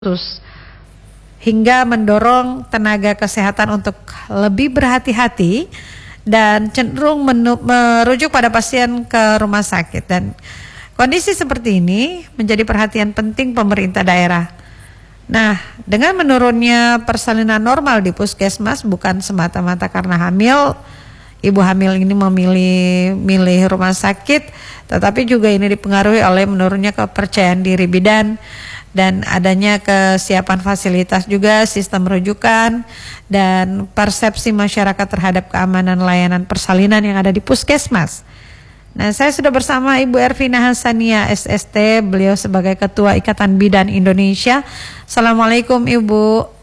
khusus hingga mendorong tenaga kesehatan untuk lebih berhati-hati dan cenderung merujuk pada pasien ke rumah sakit. Dan kondisi seperti ini menjadi perhatian penting pemerintah daerah. Nah, dengan menurunnya persalinan normal di puskesmas bukan semata-mata karena ibu hamil ini memilih rumah sakit, tetapi juga ini dipengaruhi oleh menurunnya kepercayaan diri bidan dan adanya kesiapan fasilitas juga, sistem rujukan, dan persepsi masyarakat terhadap keamanan layanan persalinan yang ada di puskesmas. Nah, saya sudah bersama Ibu Ervina Hassania SST, beliau sebagai Ketua Ikatan Bidan Indonesia. Assalamualaikum Ibu.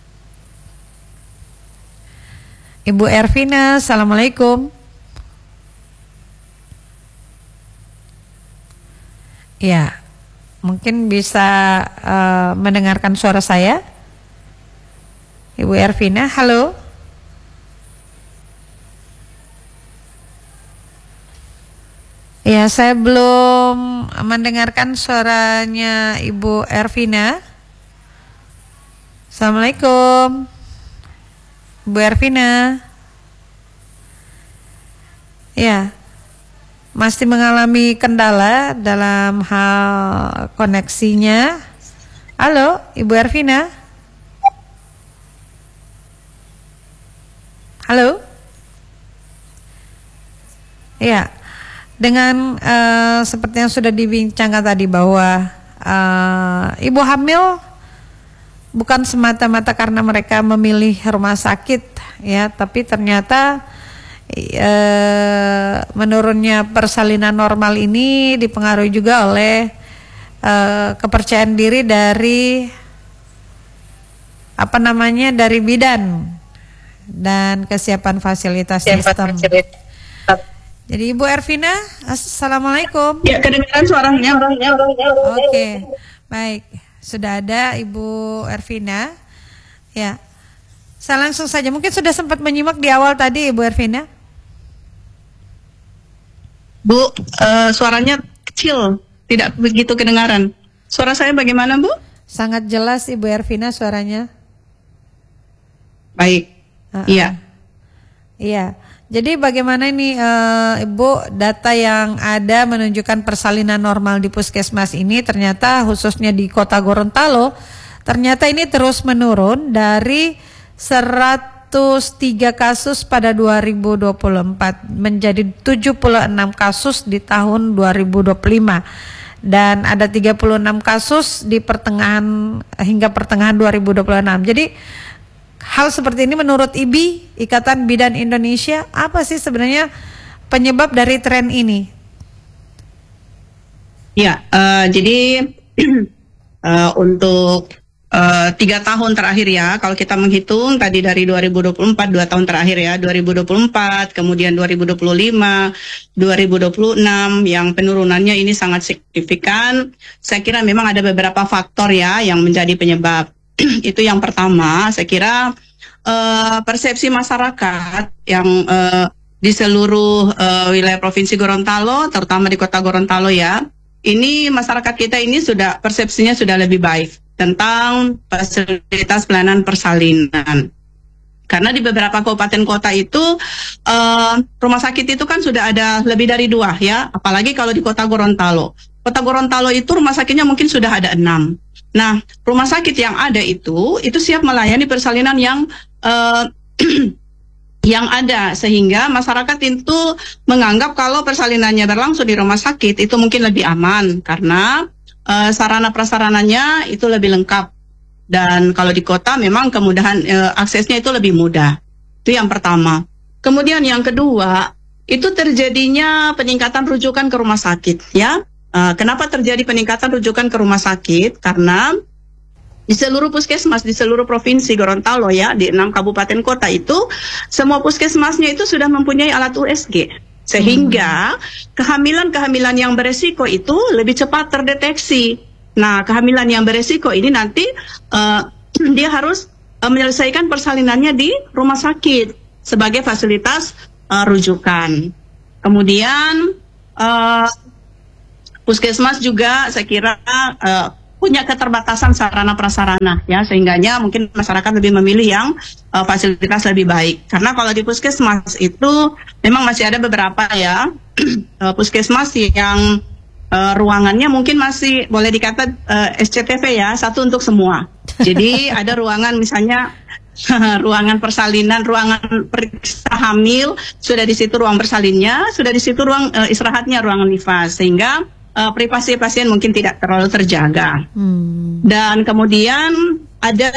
Ibu Ervina, Assalamualaikum. Ya, mungkin bisa mendengarkan suara saya. Ibu Ervina, halo. Ya, saya belum mendengarkan suaranya Ibu Ervina. Assalamualaikum Bu Ervina. Ya, masih mengalami kendala dalam hal koneksinya. Halo, Ibu Ervina. Halo. Ya, dengan seperti yang sudah dibincangkan tadi bahwa ibu hamil bukan semata-mata karena mereka memilih rumah sakit, ya, tapi ternyata menurunnya persalinan normal ini dipengaruhi juga oleh kepercayaan diri dari dari bidan dan kesiapan fasilitas sistem. Jadi Ibu Ervina, Assalamualaikum. Ya, kedengaran suaranya. Oke, baik. Sudah ada Ibu Ervina. Ya, saya langsung saja. Mungkin sudah sempat menyimak di awal tadi Ibu Ervina. Bu, suaranya kecil, tidak begitu kedengaran. Suara saya bagaimana, Bu? Sangat jelas Ibu Ervina suaranya. Baik. Iya. Iya. Jadi bagaimana ini Ibu, data yang ada menunjukkan persalinan normal di puskesmas ini ternyata khususnya di Kota Gorontalo ternyata ini terus menurun dari 103 kasus pada 2024 menjadi 76 kasus di tahun 2025 dan ada 36 kasus di hingga pertengahan 2026. Jadi hal seperti ini menurut IBI, Ikatan Bidan Indonesia, apa sih sebenarnya penyebab dari tren ini? Ya, jadi untuk 3 tahun terakhir ya, kalau kita menghitung tadi dari 2024, 2 tahun terakhir ya, 2024, kemudian 2025, 2026, yang penurunannya ini sangat signifikan. Saya kira memang ada beberapa faktor ya yang menjadi penyebab. Itu yang pertama, saya kira persepsi masyarakat yang di seluruh wilayah Provinsi Gorontalo, terutama di Kota Gorontalo ya, ini masyarakat kita ini persepsinya sudah lebih baik tentang fasilitas pelayanan persalinan. Karena di beberapa kabupaten kota itu rumah sakit itu kan sudah ada lebih dari 2 ya, apalagi kalau di Kota Gorontalo. Kota Gorontalo itu rumah sakitnya mungkin sudah ada 6. Nah, rumah sakit yang ada itu siap melayani persalinan yang yang ada, sehingga masyarakat itu menganggap kalau persalinannya berlangsung di rumah sakit itu mungkin lebih aman karena sarana prasarananya itu lebih lengkap, dan kalau di kota memang kemudahan aksesnya itu lebih mudah. Itu yang pertama. Kemudian yang kedua, itu terjadinya peningkatan rujukan ke rumah sakit ya. Kenapa terjadi peningkatan rujukan ke rumah sakit? Karena di seluruh puskesmas, di seluruh provinsi Gorontalo ya, di 6 kabupaten kota itu, semua puskesmasnya itu sudah mempunyai alat USG. Sehingga kehamilan-kehamilan yang beresiko itu lebih cepat terdeteksi. Nah, kehamilan yang beresiko ini nanti dia harus menyelesaikan persalinannya di rumah sakit sebagai fasilitas rujukan. Kemudian puskesmas juga saya kira punya keterbatasan sarana prasarana ya, sehingganya mungkin masyarakat lebih memilih yang fasilitas lebih baik. Karena kalau di puskesmas itu memang masih ada beberapa ya puskesmas yang ruangannya mungkin masih boleh dikata SCTV ya, satu untuk semua. Jadi ada ruangan misalnya ruangan persalinan, ruangan periksa hamil, sudah di situ ruang bersalinnya, sudah di situ ruang istirahatnya, ruangan nifas, sehingga privasi pasien mungkin tidak terlalu terjaga. Dan kemudian ada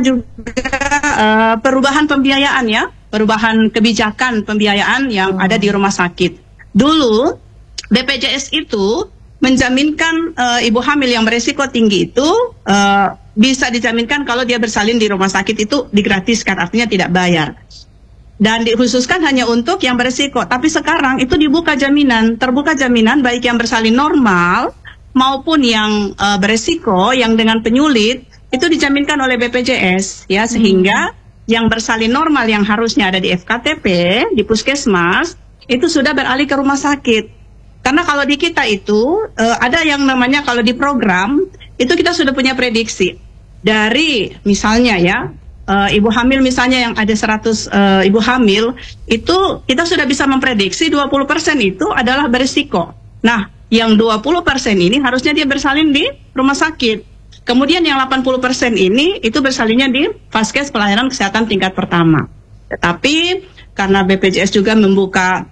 juga perubahan pembiayaan ya, perubahan kebijakan pembiayaan yang ada di rumah sakit. Dulu BPJS itu menjaminkan ibu hamil yang beresiko tinggi itu bisa dijaminkan kalau dia bersalin di rumah sakit itu digratiskan, artinya tidak bayar. Dan dikhususkan hanya untuk yang beresiko. Tapi sekarang itu dibuka jaminan, terbuka jaminan baik yang bersalin normal maupun yang beresiko, yang dengan penyulit, itu dijaminkan oleh BPJS ya, sehingga yang bersalin normal yang harusnya ada di FKTP, di puskesmas, itu sudah beralih ke rumah sakit. Karena kalau di kita itu ada yang namanya kalau di program itu kita sudah punya prediksi dari misalnya ya ibu hamil misalnya yang ada 100 ibu hamil itu kita sudah bisa memprediksi 20% itu adalah berisiko. Nah, yang 20% ini harusnya dia bersalin di rumah sakit. Kemudian yang 80% ini itu bersalinnya di Vaskes pelayanan kesehatan tingkat pertama. Tetapi karena BPJS juga membuka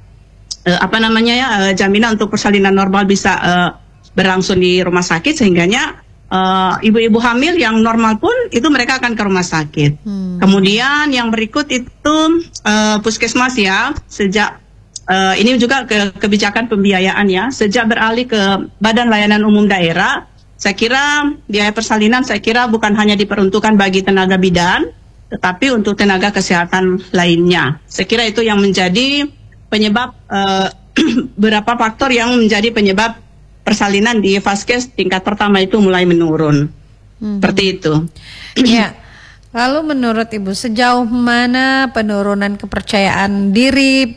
jaminan untuk persalinan normal bisa berlangsung di rumah sakit, sehingganya ibu-ibu hamil yang normal pun itu mereka akan ke rumah sakit. Kemudian yang berikut itu puskesmas ya, sejak ini juga kebijakan pembiayaan ya, sejak beralih ke Badan Layanan Umum Daerah, saya kira biaya persalinan saya kira bukan hanya diperuntukkan bagi tenaga bidan, tetapi untuk tenaga kesehatan lainnya. Saya kira itu yang menjadi penyebab beberapa faktor yang menjadi penyebab persalinan di Vaskes tingkat pertama itu mulai menurun. Seperti itu. Ya. Lalu menurut Ibu, sejauh mana penurunan kepercayaan diri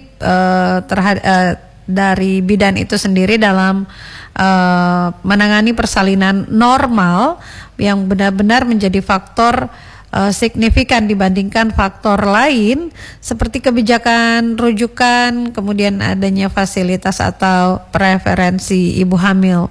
dari bidan itu sendiri dalam menangani persalinan normal yang benar-benar menjadi faktor signifikan dibandingkan faktor lain seperti kebijakan rujukan, kemudian adanya fasilitas atau preferensi ibu hamil?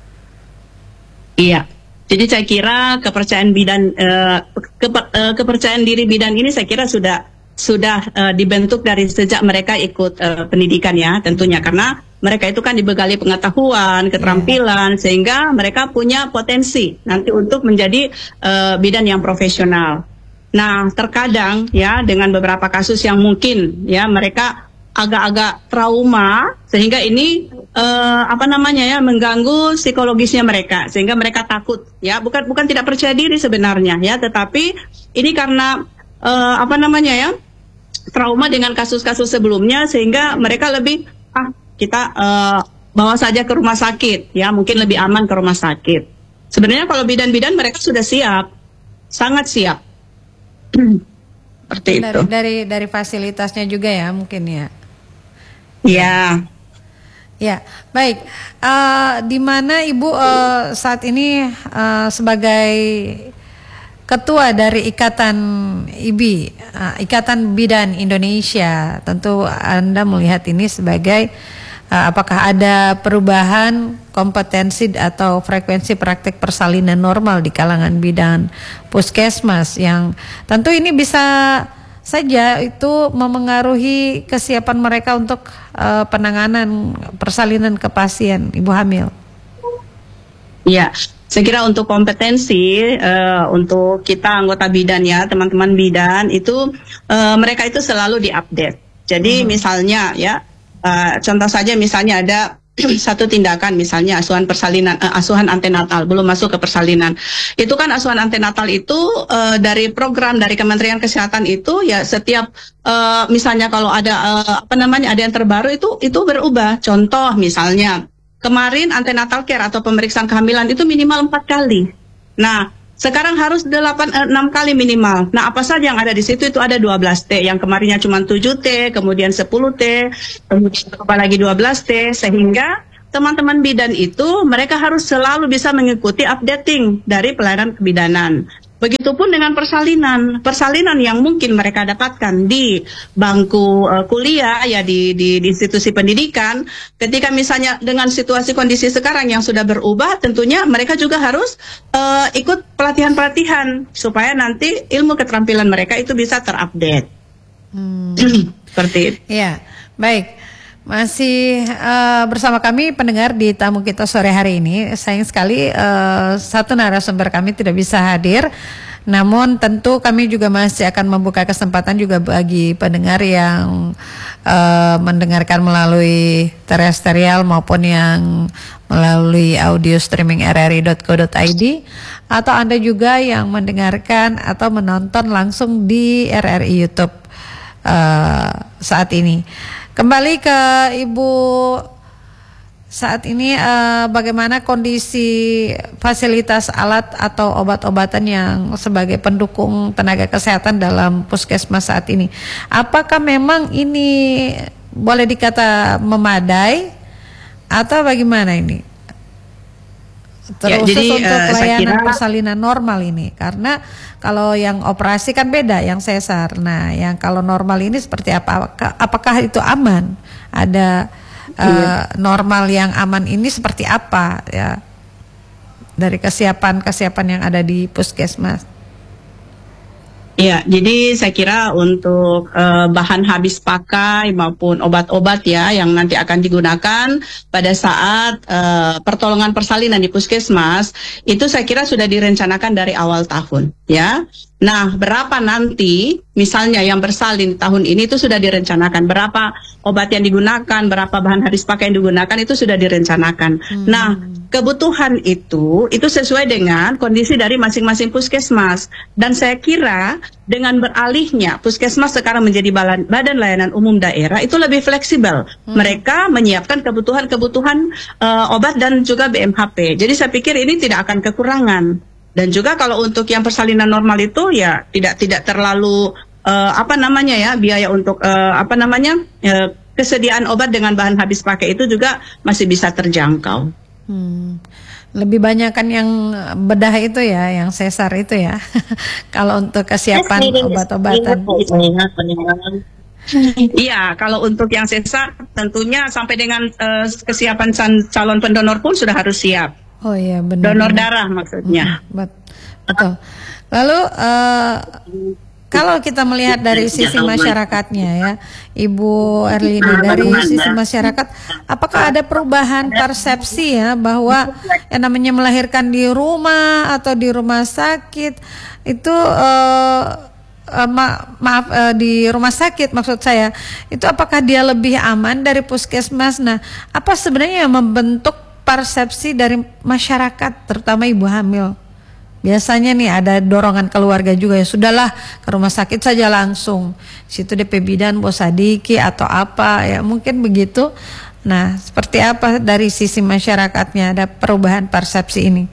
Iya, jadi saya kira kepercayaan bidan, kepercayaan diri bidan ini saya kira sudah dibentuk dari sejak mereka ikut pendidikan ya, tentunya karena mereka itu kan dibekali pengetahuan, keterampilan, sehingga mereka punya potensi nanti untuk menjadi bidan yang profesional. Nah, terkadang ya dengan beberapa kasus yang mungkin ya mereka agak-agak trauma, sehingga ini mengganggu psikologisnya mereka, sehingga mereka takut ya, bukan tidak percaya diri sebenarnya ya, tetapi ini karena trauma dengan kasus-kasus sebelumnya, sehingga mereka lebih kita bawa saja ke rumah sakit ya, mungkin lebih aman ke rumah sakit. Sebenarnya kalau bidan-bidan mereka sudah siap, sangat siap. Seperti itu. Dari fasilitasnya juga ya mungkin ya. Ya. Ya, baik. Di mana Ibu saat ini sebagai Ketua dari Ikatan IBI, Ikatan Bidan Indonesia, tentu Anda melihat ini sebagai apakah ada perubahan kompetensi atau frekuensi praktik persalinan normal di kalangan bidan puskesmas yang tentu ini bisa saja itu memengaruhi kesiapan mereka untuk penanganan persalinan ke pasien ibu hamil. Iya. Saya kira untuk kompetensi untuk kita anggota bidan ya, teman-teman bidan itu mereka itu selalu diupdate. Jadi misalnya ya, contoh saja misalnya ada satu tindakan misalnya asuhan persalinan, asuhan antenatal belum masuk ke persalinan. Itu kan asuhan antenatal itu dari program dari Kementerian Kesehatan itu ya setiap misalnya kalau ada ada yang terbaru itu berubah. Contoh misalnya kemarin antenatal care atau pemeriksaan kehamilan itu minimal 4 kali. Nah, sekarang harus 6 kali minimal. Nah, apa saja yang ada di situ itu ada 12T. Yang kemarinnya cuma 7T, kemudian 10T, kemudian lagi 12T, sehingga teman-teman bidan itu mereka harus selalu bisa mengikuti updating dari pelayanan kebidanan. Begitupun dengan persalinan yang mungkin mereka dapatkan di bangku kuliah ya di institusi pendidikan. Ketika misalnya dengan situasi kondisi sekarang yang sudah berubah, tentunya mereka juga harus ikut pelatihan-pelatihan supaya nanti ilmu keterampilan mereka itu bisa terupdate. Seperti itu. Ya, baik. Masih bersama kami pendengar di tamu kita sore hari ini. Sayang sekali satu narasumber kami tidak bisa hadir. Namun tentu kami juga masih akan membuka kesempatan juga bagi pendengar yang mendengarkan melalui terestrial maupun yang melalui audio streaming rri.co.id, atau Anda juga yang mendengarkan atau menonton langsung di RRI YouTube saat ini. Kembali ke Ibu, saat ini bagaimana kondisi fasilitas alat atau obat-obatan yang sebagai pendukung tenaga kesehatan dalam puskesmas saat ini? Apakah memang ini boleh dikata memadai atau bagaimana ini? Terkhusus untuk pelayanan persalinan normal ini, karena kalau yang operasi kan beda, yang sesar. Nah, yang kalau normal ini seperti apa? Apakah itu aman? Ada normal yang aman ini seperti apa ya? Dari kesiapan yang ada di puskesmas. Ya, jadi saya kira untuk bahan habis pakai maupun obat-obat ya yang nanti akan digunakan pada saat pertolongan persalinan di puskesmas itu saya kira sudah direncanakan dari awal tahun ya. Nah, berapa nanti misalnya yang bersalin tahun ini itu sudah direncanakan, berapa obat yang digunakan, berapa bahan habis pakai yang digunakan itu sudah direncanakan. Nah, kebutuhan itu sesuai dengan kondisi dari masing-masing puskesmas. Dan saya kira dengan beralihnya puskesmas sekarang menjadi Badan Layanan Umum Daerah itu lebih fleksibel. Mereka menyiapkan kebutuhan-kebutuhan obat dan juga BMHP. Jadi saya pikir ini tidak akan kekurangan. Dan juga kalau untuk yang persalinan normal itu ya tidak terlalu biaya untuk kesediaan obat dengan bahan habis pakai itu juga masih bisa terjangkau. Lebih banyak kan yang bedah itu ya, yang sesar itu ya. Kalau untuk kesiapan obat-obatan. Iya, kalau untuk yang sesar tentunya sampai dengan kesiapan calon pendonor pun sudah harus siap. Oh iya, benar. Donor darah maksudnya. Betul. Lalu kalau kita melihat dari sisi masyarakatnya ya, Ibu Erlina, dari sisi masyarakat, apakah ada perubahan persepsi ya bahwa yang namanya melahirkan di rumah atau di rumah sakit itu di rumah sakit maksud saya, itu apakah dia lebih aman dari puskesmas? Nah, apa sebenarnya yang membentuk persepsi dari masyarakat, terutama ibu hamil? Biasanya nih ada dorongan keluarga juga ya, sudahlah ke rumah sakit saja langsung, situ DP bidan bos sadiki atau apa ya, mungkin begitu. Nah, seperti apa dari sisi masyarakatnya, ada perubahan persepsi ini?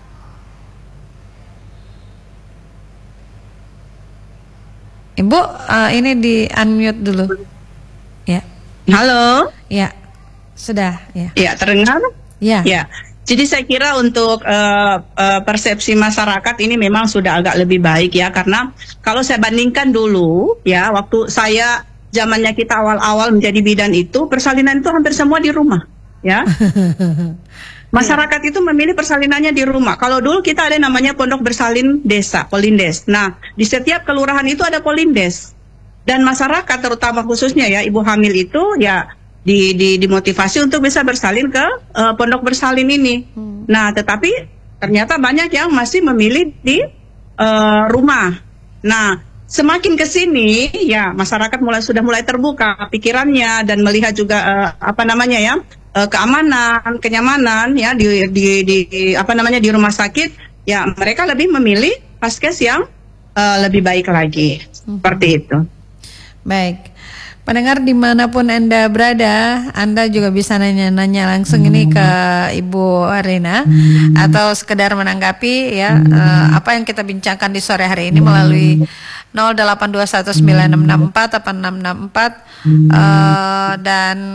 Ibu, ini di unmute dulu. Ya. Halo. Ya, sudah. Ya. Ya, terdengar? Ya. Ya. Jadi saya kira untuk persepsi masyarakat ini memang sudah agak lebih baik ya, karena kalau saya bandingkan dulu ya, waktu saya zamannya kita awal-awal menjadi bidan itu, persalinan itu hampir semua di rumah ya. Masyarakat itu memilih persalinannya di rumah. Kalau dulu kita ada namanya pondok bersalin desa, Polindes. Nah, di setiap kelurahan itu ada Polindes. Dan masyarakat terutama khususnya ya ibu hamil itu ya dimotivasi untuk bisa bersalin ke pondok bersalin ini. Nah, tetapi ternyata banyak yang masih memilih di rumah. Nah, semakin ke sini ya masyarakat sudah mulai terbuka pikirannya dan melihat juga keamanan, kenyamanan ya di rumah sakit ya, mereka lebih memilih paskes yang lebih baik lagi. Seperti itu. Baik. Pendengar dimanapun Anda berada, Anda juga bisa nanya-nanya langsung ini ke Ibu Erlina atau sekedar menanggapi ya apa yang kita bincangkan di sore hari ini melalui 082196648664 dan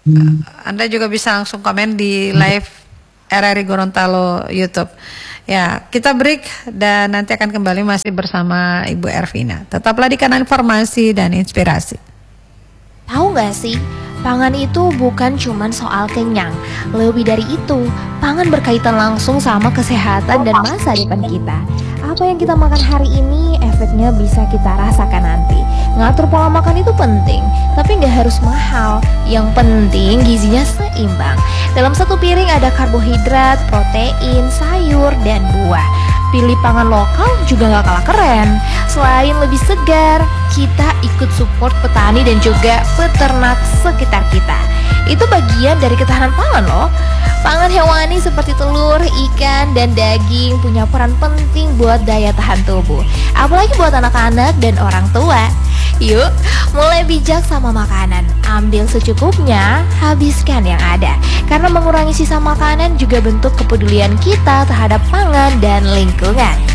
Anda juga bisa langsung komen di live RRI Gorontalo YouTube. Ya, kita break dan nanti akan kembali masih bersama Ibu Ervina. Tetaplah di kanal informasi dan inspirasi. Tahu nggak sih, pangan itu bukan cuma soal kenyang. Lebih dari itu, pangan berkaitan langsung sama kesehatan dan masa depan kita. Apa yang kita makan hari ini, efeknya bisa kita rasakan nanti. Ngatur pola makan itu penting, tapi nggak harus mahal. Yang penting gizinya seimbang. Dalam satu piring ada karbohidrat, protein, sayur, dan buah. Pilih pangan lokal juga gak kalah keren. Selain lebih segar, kita ikut support petani dan juga peternak sekitar kita. Itu bagian dari ketahanan pangan loh. Pangan hewani seperti telur, ikan, dan daging punya peran penting buat daya tahan tubuh. Apalagi buat anak-anak dan orang tua. Yuk, mulai bijak sama makanan. Ambil secukupnya, habiskan yang ada. Karena mengurangi sisa makanan juga bentuk kepedulian kita terhadap pangan dan lingkungan.